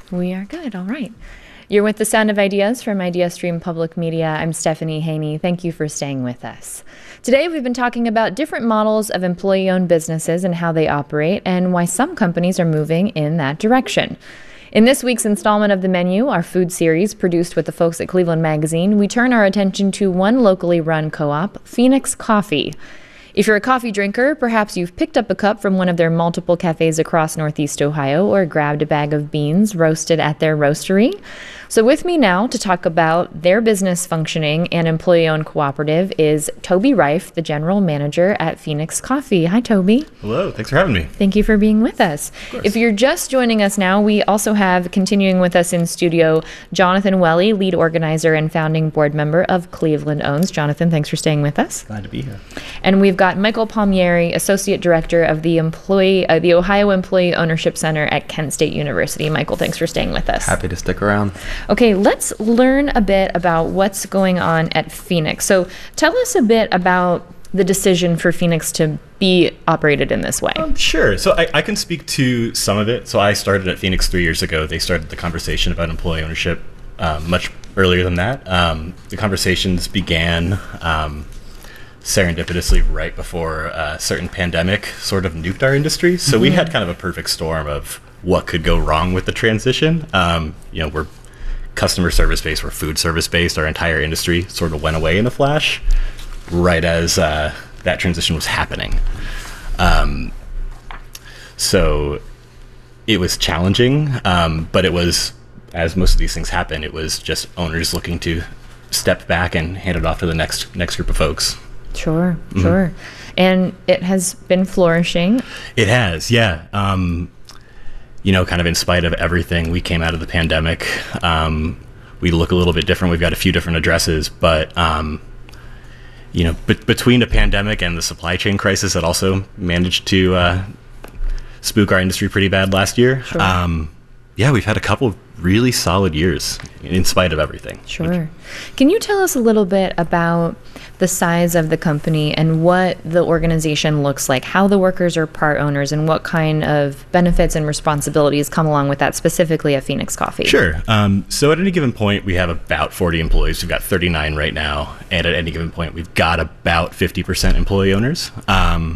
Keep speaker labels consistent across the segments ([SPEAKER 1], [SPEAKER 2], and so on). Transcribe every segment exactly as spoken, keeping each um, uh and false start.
[SPEAKER 1] We are good. All right. You're with The Sound of Ideas from IdeaStream Public Media. I'm Stephanie Haney. Thank you for staying with us. Today, we've been talking about different models of employee-owned businesses and how they operate, and why some companies are moving in that direction. In this week's installment of The Menu, our food series produced with the folks at Cleveland Magazine, we turn our attention to one locally run co-op, Phoenix Coffee. If you're a coffee drinker, perhaps you've picked up a cup from one of their multiple cafes across Northeast Ohio or grabbed a bag of beans roasted at their roastery. So with me now to talk about their business functioning and employee-owned cooperative is Toby Reif, the general manager at Phoenix Coffee. Hi, Toby.
[SPEAKER 2] Hello. Thanks for having me.
[SPEAKER 1] Thank you for being with us. If you're just joining us now, we also have, continuing with us in studio, Jonathan Welly, lead organizer and founding board member of Cleveland Owns. Jonathan, thanks for staying with us.
[SPEAKER 3] Glad to be here.
[SPEAKER 1] And we've got Michael Palmieri, associate director of the employee, uh, the Ohio Employee Ownership Center at Kent State University. Michael, thanks for staying with us.
[SPEAKER 3] Happy to stick around.
[SPEAKER 1] Okay, let's learn a bit about what's going on at Phoenix. So tell us a bit about the decision for Phoenix to be operated in this way.
[SPEAKER 2] Um, sure. So I, I can speak to some of it. So I started at Phoenix three years ago. They started the conversation about employee ownership um, much earlier than that. Um, the conversations began um, serendipitously right before a certain pandemic sort of nuked our industry. So mm-hmm. we had kind of a perfect storm of what could go wrong with the transition. Um, you know, we're customer service based, we're food service based. Our entire industry sort of went away in a flash right as uh, that transition was happening. Um, so it was challenging, um, but it was, as most of these things happen, it was just owners looking to step back and hand it off to the next next group of folks.
[SPEAKER 1] Sure,
[SPEAKER 2] Mm-hmm.
[SPEAKER 1] sure. And it has been flourishing.
[SPEAKER 2] It has, yeah. Um, you know, kind of in spite of everything, we came out of the pandemic. Um, we look a little bit different. We've got a few different addresses, but, um, you know, be- between the pandemic and the supply chain crisis that also managed to uh, spook our industry pretty bad last year,
[SPEAKER 1] Sure.
[SPEAKER 2] um, yeah, we've had a couple of really solid years in spite of everything.
[SPEAKER 1] Sure.
[SPEAKER 2] Which,
[SPEAKER 1] Can you tell us a little bit about the size of the company and what the organization looks like, how the workers are part owners, and what kind of benefits and responsibilities come along with that, specifically at Phoenix Coffee?
[SPEAKER 2] Sure. Um, so at any given point, we have about forty employees. We've got thirty-nine right now. And at any given point, we've got about fifty percent employee owners. Um,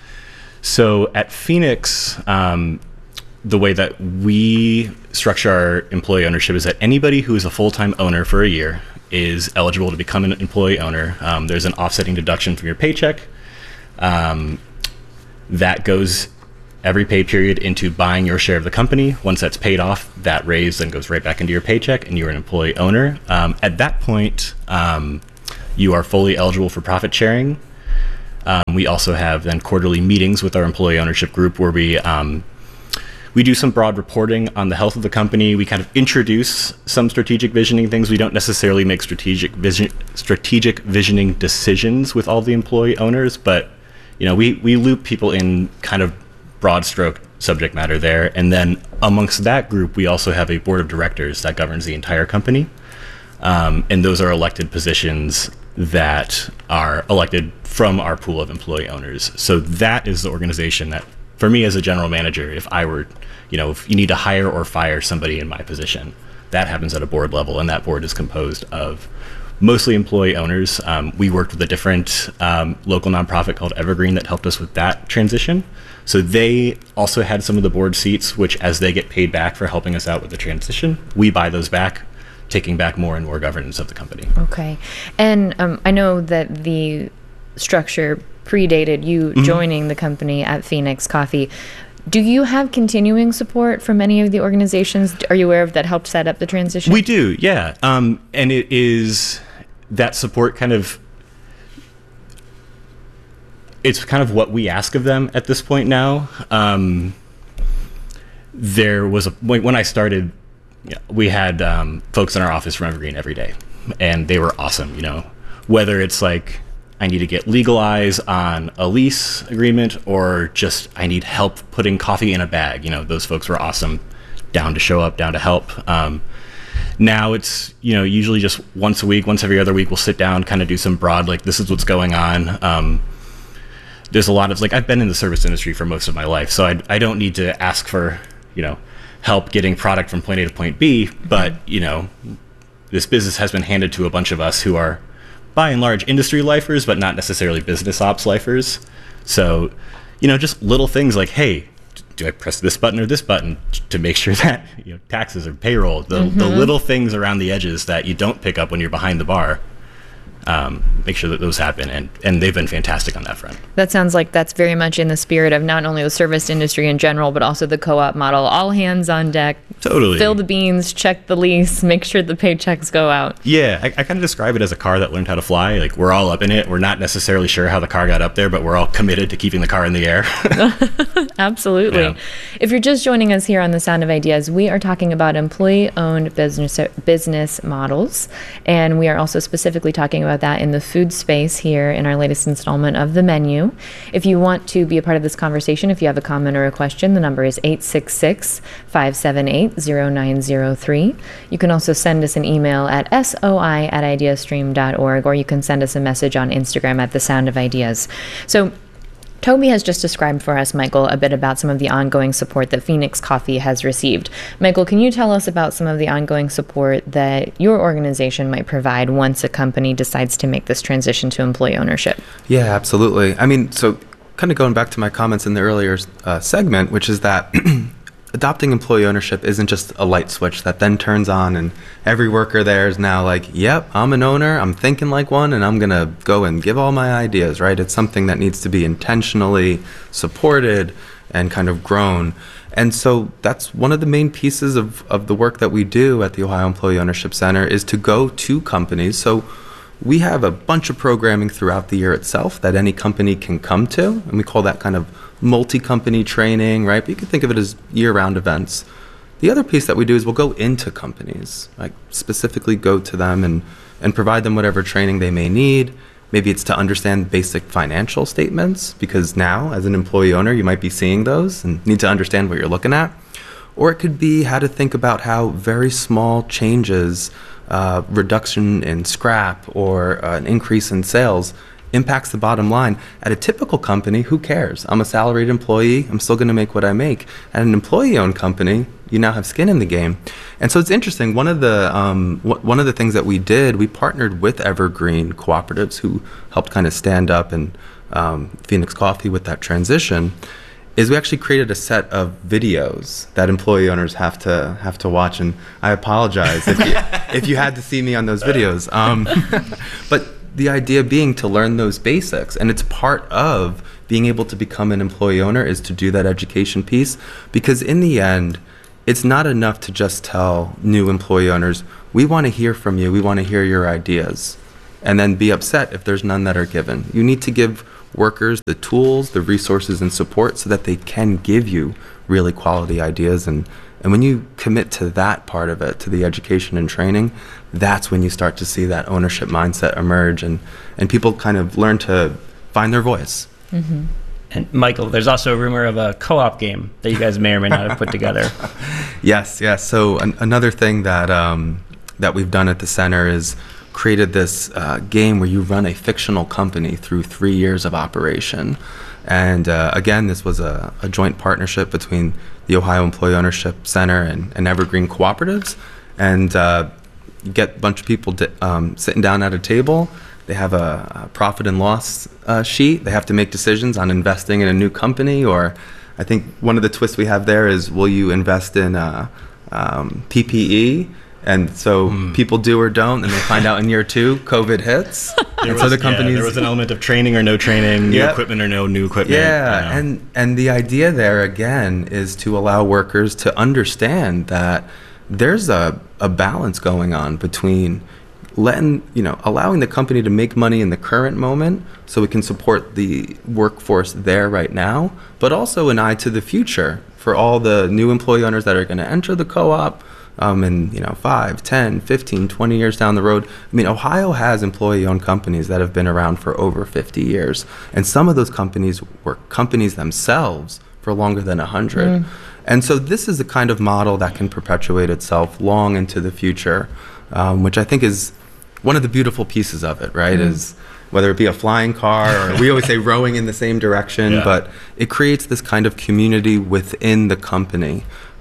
[SPEAKER 2] so at Phoenix, um, the way that we structure our employee ownership is that anybody who is a full-time owner for a year is eligible to become an employee owner. Um, there's an offsetting deduction from your paycheck. Um, that goes every pay period into buying your share of the company. Once that's paid off, that raise then goes right back into your paycheck and you're an employee owner. Um, at that point, um, you are fully eligible for profit sharing. Um, we also have then quarterly meetings with our employee ownership group where we um, We do some broad reporting on the health of the company. We kind of introduce some strategic visioning things. We don't necessarily make strategic vision, strategic visioning decisions with all the employee owners, but you know, we, we loop people in kind of broad stroke subject matter there. And then amongst that group, we also have a board of directors that governs the entire company. Um, and those are elected positions that are elected from our pool of employee owners. So that is the organization that, for me as a general manager, if I were, you know, if you need to hire or fire somebody in my position, that happens at a board level, and that board is composed of mostly employee owners. Um, we worked with a different um, local nonprofit called Evergreen that helped us with that transition. So they also had some of the board seats, which as they get paid back for helping us out with the transition, we buy those back, taking back more and more governance of the company.
[SPEAKER 1] Okay. And um, I know that the structure predated you mm-hmm. joining the company at Phoenix Coffee. Do you have continuing support from any of the organizations, are you aware of, that helped set up the transition?
[SPEAKER 2] We do, yeah. Um, and it is that support kind of, it's kind of what we ask of them at this point now. Um, there was a, when I started, we had um, folks in our office from Evergreen every day, and they were awesome, you know, whether it's like, I need to get legal eyes on a lease agreement, or just I need help putting coffee in a bag. You know, those folks were awesome, down to show up, down to help. Um, now it's, you know, usually just once a week, once every other week, we'll sit down, kind of do some broad, like, this is what's going on. Um, there's a lot of, like, I've been in the service industry for most of my life, so I, I don't need to ask for, you know, help getting product from point A to point B, but, you know, this business has been handed to a bunch of us who are, by and large, industry lifers, but not necessarily business ops lifers. So, you know, just little things like, hey, do I press this button or this button to make sure that, you know, taxes or payroll, the, mm-hmm. the little things around the edges that you don't pick up when you're behind the bar, um, make sure that those happen. And, and they've been fantastic on that front.
[SPEAKER 1] That sounds like that's very much in the spirit of not only the service industry in general, but also the co-op model. All hands on deck.
[SPEAKER 2] Totally.
[SPEAKER 1] Fill the beans, check the lease, make sure the paychecks go out.
[SPEAKER 2] Yeah, I, I kind of describe it as a car that learned how to fly. Like, we're all up in it. We're not necessarily sure how the car got up there, but we're all committed to keeping the car in the air.
[SPEAKER 1] Absolutely. Yeah. If you're just joining us here on The Sound of Ideas, we are talking about employee-owned business business models, and we are also specifically talking about that in the food space here in our latest installment of The Menu. If you want to be a part of this conversation, if you have a comment or a question, the number is eight six six, five seven eight, zero nine zero three. You can also send us an email at soi at ideastream dot org, or you can send us a message on Instagram at The Sound of Ideas. So Toby has just described for us, Michael, a bit about some of the ongoing support that Phoenix Coffee has received. Michael, can you tell us about some of the ongoing support that your organization might provide once a company decides to make this transition to employee ownership?
[SPEAKER 3] Yeah, absolutely. I mean, so kind of going back to my comments in the earlier uh, segment, which is that adopting employee ownership isn't just a light switch that then turns on and every worker there is now like, yep, I'm an owner, I'm thinking like one, and I'm going to go and give all my ideas, right? It's something that needs to be intentionally supported and kind of grown. And so that's one of the main pieces of, of the work that we do at the Ohio Employee Ownership Center is to go to companies. So we have a bunch of programming throughout the year itself that any company can come to, and we call that kind of multi-company training, right? But you can think of it as year-round events. The other piece that we do is we'll go into companies, like specifically go to them and, and provide them whatever training they may need. Maybe it's to understand basic financial statements, because now, as an employee owner, you might be seeing those and need to understand what you're looking at. Or it could be how to think about how very small changes, uh, reduction in scrap or uh, an increase in sales impacts the bottom line. At a typical company, who cares? I'm a salaried employee. I'm still going to make what I make. At an employee-owned company, you now have skin in the game. And so it's interesting. One of the um, w- one of the things that we did, we partnered with Evergreen Cooperatives, who helped kind of stand up and um, Phoenix Coffee with that transition. Is we actually created a set of videos that employee owners have to have to watch, and I apologize if you, if you had to see me on those videos. Um, but the idea being to learn those basics, and it's part of being able to become an employee owner is to do that education piece, because in the end, it's not enough to just tell new employee owners, we want to hear from you, we want to hear your ideas, and then be upset if there's none that are given. You need to give workers the tools, the resources, and support so that they can give you really quality ideas. And, and when you commit to that part of it, to the education and training, that's when you start to see that ownership mindset emerge, and, and people kind of learn to find their voice.
[SPEAKER 1] Mm-hmm.
[SPEAKER 4] And Michael, there's also a rumor of a co-op game that you guys may or may not have put together.
[SPEAKER 3] Yes, yes. So an, another thing that um, that we've done at the center is created this uh, game where you run a fictional company through three years of operation. And uh, again, this was a, a joint partnership between the Ohio Employee Ownership Center and, and Evergreen Cooperatives. And uh, you get a bunch of people di- um, sitting down at a table. They have a, a profit and loss uh, sheet. They have to make decisions on investing in a new company, or I think one of the twists we have there is, will you invest in uh, um, P P E? And so mm. people do or don't, and they find out in year two, COVID hits.
[SPEAKER 2] There,
[SPEAKER 3] and
[SPEAKER 2] was,
[SPEAKER 3] so the companies,
[SPEAKER 2] yeah, there was an element of training or no training, new
[SPEAKER 3] yep.
[SPEAKER 2] equipment or no new equipment.
[SPEAKER 3] Yeah,
[SPEAKER 2] you know.
[SPEAKER 3] and, and the idea there, again, is to allow workers to understand that there's a, a balance going on between letting, you know, allowing the company to make money in the current moment so we can support the workforce there right now, but also an eye to the future for all the new employee owners that are going to enter the co-op, Um, and, you know, five, ten, fifteen, twenty years down the road. I mean, Ohio has employee-owned companies that have been around for over fifty years. And some of those companies were companies themselves for longer than one hundred. Mm. And so this is the kind of model that can perpetuate itself long into the future, um, which I think is one of the beautiful pieces of it, right? Mm. Is whether it be a flying car, or we always say rowing in the same direction, yeah. but it creates this kind of community within the company.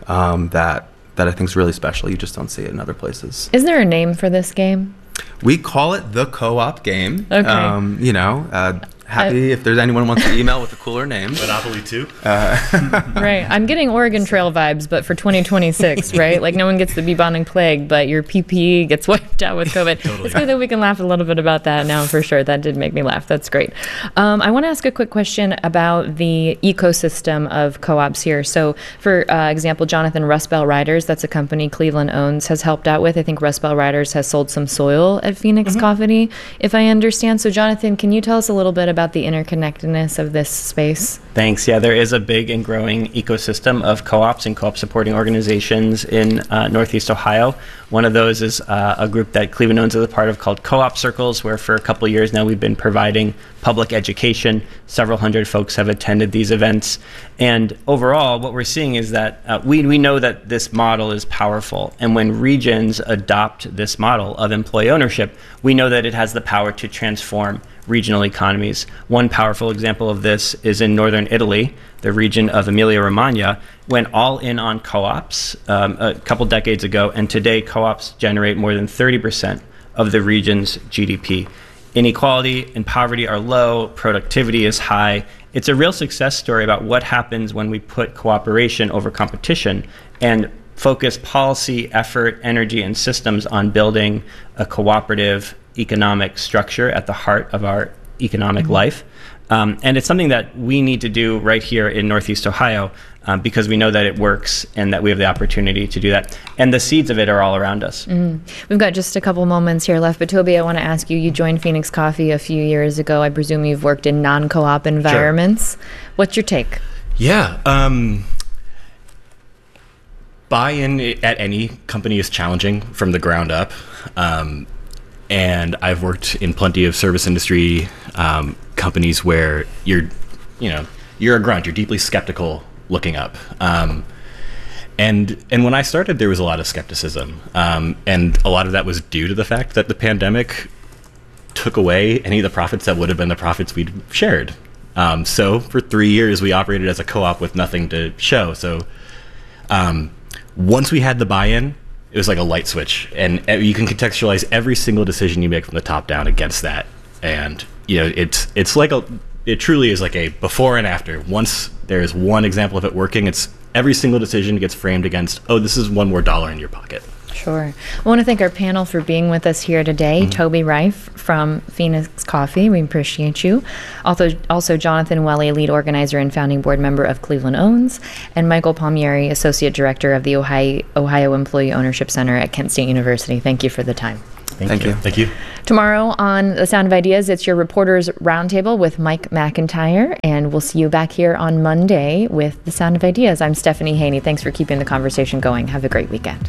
[SPEAKER 3] um, that that I think is really special. You just don't see it in other places.
[SPEAKER 1] Is there a name for this game?
[SPEAKER 3] We call it the co-op game.
[SPEAKER 1] Okay.
[SPEAKER 3] Um, you know, uh, happy uh, if there's anyone who wants to email with a cooler name.
[SPEAKER 2] Monopoly two.
[SPEAKER 3] Uh,
[SPEAKER 1] right. I'm getting Oregon Trail vibes, but for twenty twenty-six, right? Like no one gets the bubonic plague, but your P P E gets wiped out with COVID. Totally. It's good that we can laugh a little bit about that now for sure. That did make me laugh. That's great. Um, I want to ask a quick question about the ecosystem of co-ops here. So for uh, example, Jonathan, Rust Belt Riders, that's a company Cleveland owns, has helped out with. I think Rust Belt Riders has sold some soil at Phoenix mm-hmm. Coffee, if I understand. So Jonathan, can you tell us a little bit about the interconnectedness of this space?
[SPEAKER 4] Thanks. Yeah, there is a big and growing ecosystem of co-ops and co-op supporting organizations in uh, Northeast Ohio. One of those is uh, a group that Cleveland owns as a part of called Co-op Circles, where for a couple of years now we've been providing public education. Several hundred folks have attended these events. And overall, what we're seeing is that uh, we, we know that this model is powerful. And when regions adopt this model of employee ownership, we know that it has the power to transform regional economies. One powerful example of this is in northern Italy. The region of Emilia-Romagna went all in on co-ops um, a couple decades ago, and today co-ops generate more than thirty percent of the region's G D P. Inequality and poverty are low, productivity is high. It's a real success story about what happens when we put cooperation over competition and focus policy, effort, energy, and systems on building a cooperative economic structure at the heart of our economic mm-hmm. life. Um, and it's something that we need to do right here in Northeast Ohio um, because we know that it works and that we have the opportunity to do that. And the seeds of it are all around us.
[SPEAKER 1] Mm. We've got just a couple moments here left, but Toby, I want to ask you, you joined Phoenix Coffee a few years ago. I presume you've worked in non-co-op environments. Sure. What's your take?
[SPEAKER 2] Yeah. Um, buy-in at any company is challenging from the ground up. Um, and I've worked in plenty of service industry um, companies where you're, you know, you're a grunt, you're deeply skeptical looking up. Um, and and when I started, there was a lot of skepticism. Um, and a lot of that was due to the fact that the pandemic took away any of the profits that would have been the profits we'd shared. Um, so for three years, we operated as a co-op with nothing to show. So um, once we had the buy-in, it was like a light switch, and you can contextualize every single decision you make from the top down against that. And you know, it's it's like a, it truly is like a before and after. Once there's one example of it working, it's every single decision gets framed against, oh, this is one more dollar in your pocket.
[SPEAKER 1] Sure. I want to thank our panel for being with us here today. Mm-hmm. Toby Reif from Phoenix Coffee, we appreciate you. Also, also Jonathan Welly, lead organizer and founding board member of Cleveland Owns, and Michael Palmieri, associate director of the Ohio, Ohio Employee Ownership Center at Kent State University. Thank you for the time.
[SPEAKER 3] Thank, Thank you. you.
[SPEAKER 2] Thank you.
[SPEAKER 1] Tomorrow on The Sound of Ideas, it's your Reporters Roundtable with Mike McIntyre, and we'll see you back here on Monday with The Sound of Ideas. I'm Stephanie Haney. Thanks for keeping the conversation going. Have a great weekend.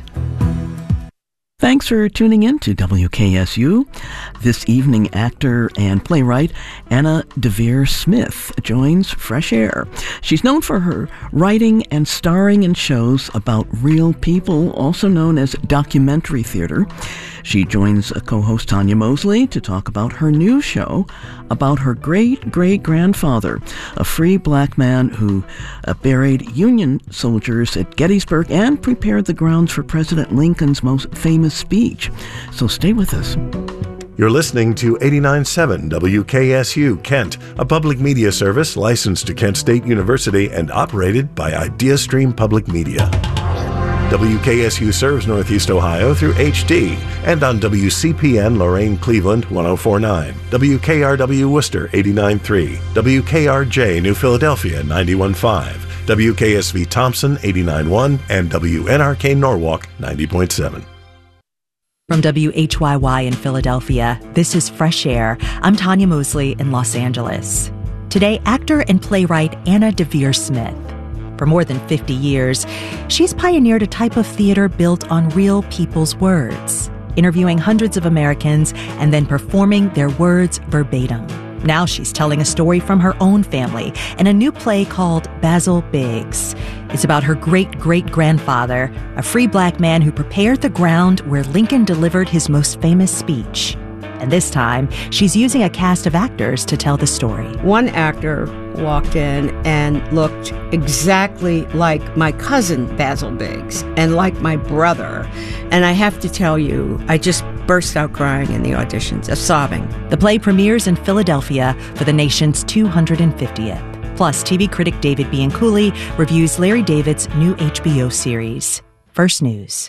[SPEAKER 5] Thanks for tuning in to W K S U. This evening, actor and playwright Anna Deavere Smith joins Fresh Air. She's known for her writing and starring in shows about real people, also known as documentary theater. She joins co-host Tanya Mosley to talk about her new show about her great-great-grandfather, a free black man who uh, buried Union soldiers at Gettysburg and prepared the grounds for President Lincoln's most famous speech. So stay with us.
[SPEAKER 6] You're listening to eighty-nine point seven W K S U Kent, a public media service licensed to Kent State University and operated by IdeaStream Public Media. W K S U serves Northeast Ohio through H D and on W C P N Lorain Cleveland one oh four point nine, W K R W Worcester eighty-nine point three, W K R J New Philadelphia ninety-one point five, W K S V Thompson eighty-nine point one, and W N R K Norwalk ninety point seven.
[SPEAKER 7] From W H Y Y in Philadelphia, this is Fresh Air. I'm Tanya Mosley in Los Angeles. Today, actor and playwright Anna Deavere Smith. For more than fifty years, she's pioneered a type of theater built on real people's words, interviewing hundreds of Americans and then performing their words verbatim. Now she's telling a story from her own family in a new play called Basil Biggs. It's about her great-great-grandfather, a free black man who prepared the ground where Lincoln delivered his most famous speech. And this time, she's using a cast of actors to tell the story.
[SPEAKER 8] One actor walked in and looked exactly like my cousin Basil Biggs and like my brother. And I have to tell you, I just burst out crying in the auditions, uh, sobbing.
[SPEAKER 7] The play premieres in Philadelphia for the nation's two hundred fiftieth. Plus, T V critic David Bianculli reviews Larry David's new H B O series. First News.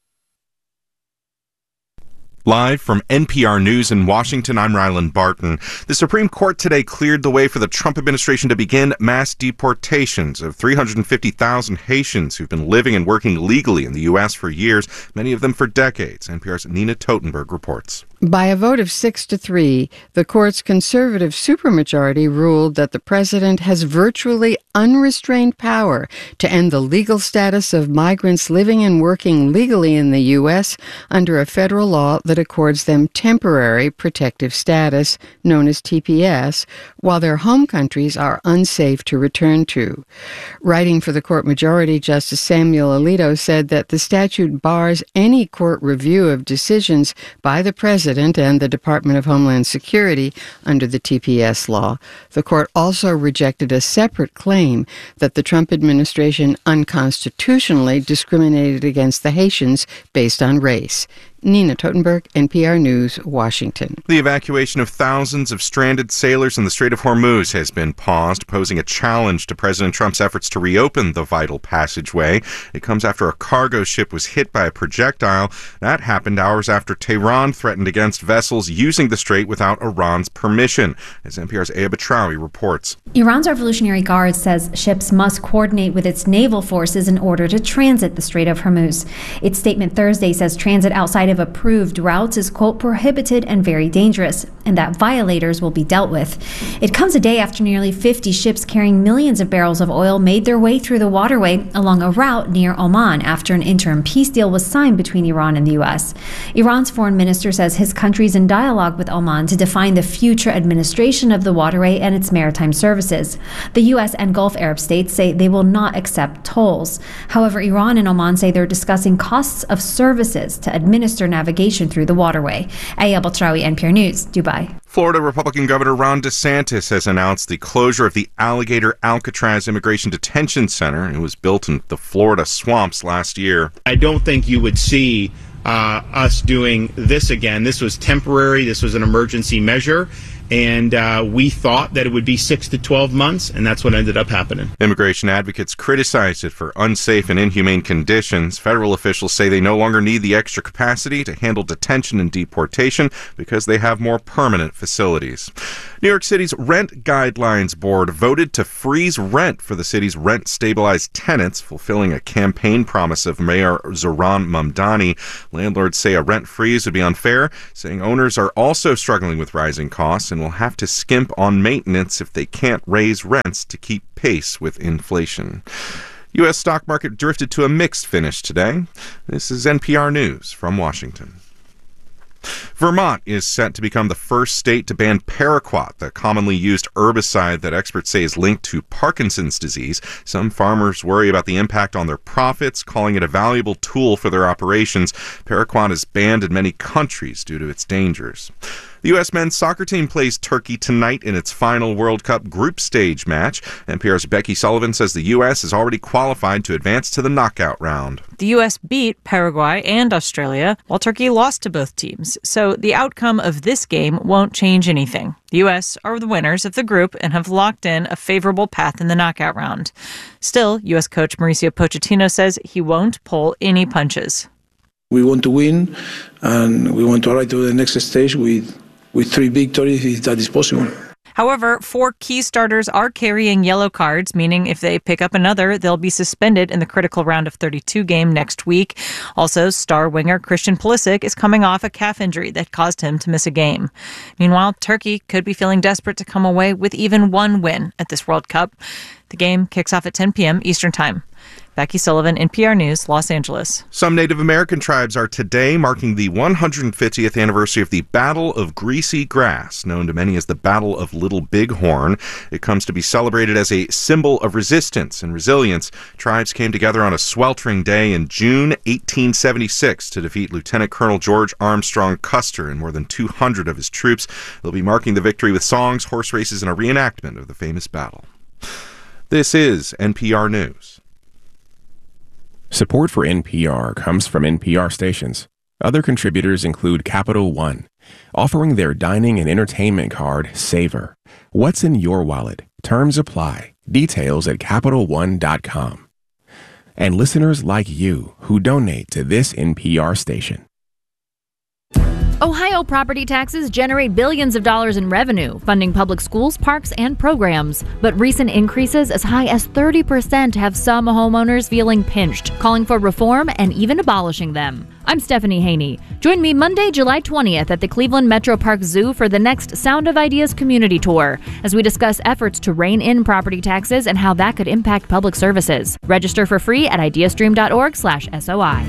[SPEAKER 9] Live from N P R News in Washington, I'm Ryland Barton. The Supreme Court today cleared the way for the Trump administration to begin mass deportations of three hundred fifty thousand Haitians who've been living and working legally in the U S for years, many of them for decades. N P R's Nina Totenberg reports.
[SPEAKER 10] By a vote of six to three, the court's conservative supermajority ruled that the president has virtually unrestrained power to end the legal status of migrants living and working legally in the U S under a federal law that accords them temporary protective status, known as T P S, while their home countries are unsafe to return to. Writing for the court majority, Justice Samuel Alito said that the statute bars any court review of decisions by the president and the Department of Homeland Security under the T P S law. The court also rejected a separate claim that the Trump administration unconstitutionally discriminated against the Haitians based on race. Nina Totenberg, N P R News, Washington.
[SPEAKER 9] The evacuation of thousands of stranded sailors in the Strait of Hormuz has been paused, posing a challenge to President Trump's efforts to reopen the vital passageway. It comes after a cargo ship was hit by a projectile. That happened hours after Tehran threatened against vessels using the strait without Iran's permission, as N P R's Aya Batrawi reports.
[SPEAKER 11] Iran's Revolutionary Guard says ships must coordinate with its naval forces in order to transit the Strait of Hormuz. Its statement Thursday says transit outside of approved routes is, quote, prohibited and very dangerous, and that violators will be dealt with. It comes a day after nearly fifty ships carrying millions of barrels of oil made their way through the waterway along a route near Oman after an interim peace deal was signed between Iran and the U S. Iran's foreign minister says his country is in dialogue with Oman to define the future administration of the waterway and its maritime services. The U S and Gulf Arab states say they will not accept tolls. However, Iran and Oman say they're discussing costs of services to administer navigation through the waterway. Aya Batrawi, N P R News, Dubai.
[SPEAKER 9] Florida Republican Governor Ron DeSantis has announced the closure of the Alligator Alcatraz Immigration Detention Center. It was built in the Florida swamps last year.
[SPEAKER 12] I don't think you would see uh, us doing this again. This was temporary. This was an emergency measure. And uh, we thought that it would be six to twelve months, and that's what ended up happening.
[SPEAKER 9] Immigration advocates criticized it for unsafe and inhumane conditions. Federal officials say they no longer need the extra capacity to handle detention and deportation because they have more permanent facilities. New York City's Rent Guidelines Board voted to freeze rent for the city's rent-stabilized tenants, fulfilling a campaign promise of Mayor Zohran Mamdani. Landlords say a rent freeze would be unfair, saying owners are also struggling with rising costs and will have to skimp on maintenance if they can't raise rents to keep pace with inflation. U S stock market drifted to a mixed finish today. This is N P R News from Washington. Vermont is set to become the first state to ban Paraquat, the commonly used herbicide that experts say is linked to Parkinson's disease. Some farmers worry about the impact on their profits, calling it a valuable tool for their operations. Paraquat is banned in many countries due to its dangers. The U S men's soccer team plays Turkey tonight in its final World Cup group stage match. N P R's Becky Sullivan says the U S is already qualified to advance to the knockout round.
[SPEAKER 13] The U S beat Paraguay and Australia, while Turkey lost to both teams. So the outcome of this game won't change anything. The U S are the winners of the group and have locked in a favorable path in the knockout round. Still, U S coach Mauricio Pochettino says he won't pull any punches.
[SPEAKER 14] We want to win, and we want to arrive to the next stage with with three victories if that is possible.
[SPEAKER 13] However, four key starters are carrying yellow cards, meaning if they pick up another, they'll be suspended in the critical round of thirty-two game next week. Also, star winger Christian Pulisic is coming off a calf injury that caused him to miss a game. Meanwhile, Turkey could be feeling desperate to come away with even one win at this World Cup. The game kicks off at ten p.m. Eastern Time. Becky Sullivan, N P R News, Los Angeles.
[SPEAKER 9] Some Native American tribes are today marking the one hundred fiftieth anniversary of the Battle of Greasy Grass, known to many as the Battle of Little Bighorn. It comes to be celebrated as a symbol of resistance and resilience. Tribes came together on a sweltering day in June eighteen seventy-six to defeat Lieutenant Colonel George Armstrong Custer and more than two hundred of his troops. They'll be marking the victory with songs, horse races, and a reenactment of the famous battle. This is N P R News.
[SPEAKER 15] Support for N P R comes from N P R stations. Other contributors include Capital One, offering their dining and entertainment card, Savor. What's in your wallet? Terms apply. Details at Capital One dot com. And listeners like you who donate to this N P R station.
[SPEAKER 16] Ohio property taxes generate billions of dollars in revenue, funding public schools, parks, and programs. But recent increases as high as thirty percent have some homeowners feeling pinched, calling for reform and even abolishing them. I'm Stephanie Haney. Join me Monday, July twentieth at the Cleveland Metro Park Zoo for the next Sound of Ideas community tour, as we discuss efforts to rein in property taxes and how that could impact public services. Register for free at ideastream.org slash SOI.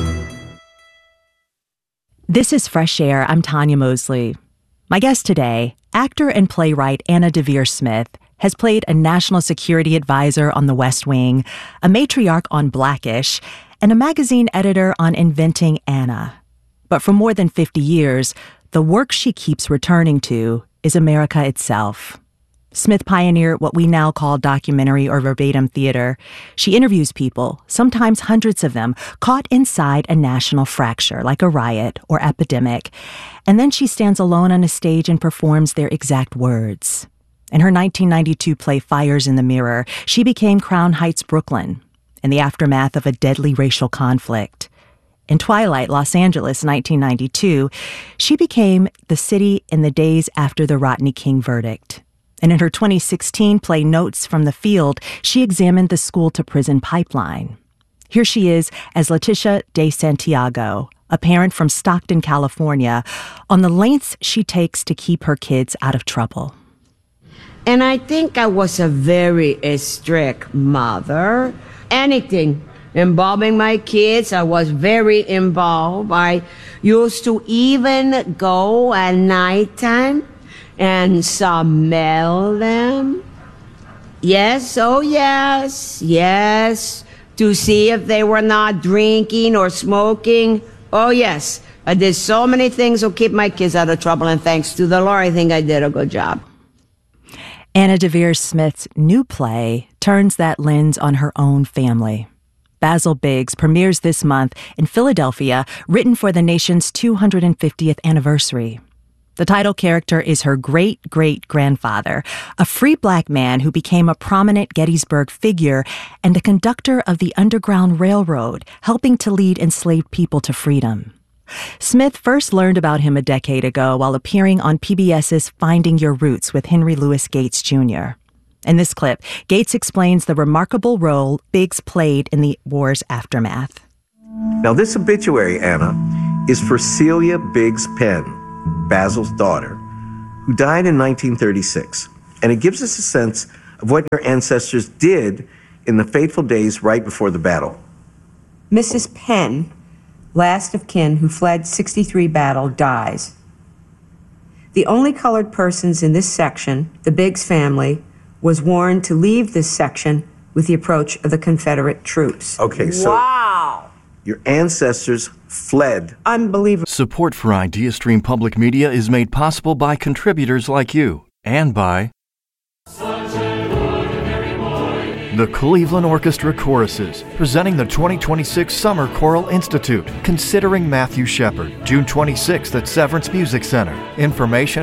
[SPEAKER 7] This is Fresh Air. I'm Tanya Mosley. My guest today, actor and playwright Anna Deavere Smith, has played a national security advisor on The West Wing, a matriarch on Blackish, and a magazine editor on Inventing Anna. But for more than fifty years, the work she keeps returning to is America itself. Smith pioneered what we now call documentary or verbatim theater. She interviews people, sometimes hundreds of them, caught inside a national fracture like a riot or epidemic. And then she stands alone on a stage and performs their exact words. In her nineteen ninety-two play Fires in the Mirror, she became Crown Heights, Brooklyn, in the aftermath of a deadly racial conflict. In Twilight, Los Angeles, nineteen ninety-two, she became the city in the days after the Rodney King verdict. And in her twenty sixteen play Notes from the Field, she examined the school-to-prison pipeline. Here she is as Leticia De Santiago, a parent from Stockton, California, on the lengths she takes to keep her kids out of trouble.
[SPEAKER 8] And I think I was a very a strict mother. Anything involving my kids, I was very involved. I used to even go at nighttime and smell them. Yes, oh yes, yes. To see if they were not drinking or smoking. Oh yes, I did so many things to keep my kids out of trouble, and thanks to the Lord, I think I did a good job.
[SPEAKER 7] Anna Deavere Smith's new play turns that lens on her own family. Basil Biggs premieres this month in Philadelphia, written for the nation's two hundred fiftieth anniversary. The title character is her great-great-grandfather, a free black man who became a prominent Gettysburg figure and a conductor of the Underground Railroad, helping to lead enslaved people to freedom. Smith first learned about him a decade ago while appearing on PBS's Finding Your Roots with Henry Louis Gates Junior In this clip, Gates explains the remarkable role Biggs played in the war's aftermath.
[SPEAKER 17] Now, this obituary, Anna, is for Celia Biggs Penn, Basil's daughter, who died in nineteen thirty-six. And it gives us a sense of what your ancestors did in the fateful days right before the battle.
[SPEAKER 18] Missus Penn, last of kin who fled sixty-three battle, dies. The only colored persons in this section, the Biggs family, was warned to leave this section with the approach of the Confederate troops.
[SPEAKER 17] Okay, so
[SPEAKER 18] wow.
[SPEAKER 17] Your ancestors fled.
[SPEAKER 18] Unbelievable.
[SPEAKER 19] Support for IdeaStream Public Media is made possible by contributors like you and by the Cleveland Orchestra Choruses, presenting the twenty twenty-six Summer Choral Institute, Considering Matthew Shepard, June twenty-sixth at Severance Music Center. Information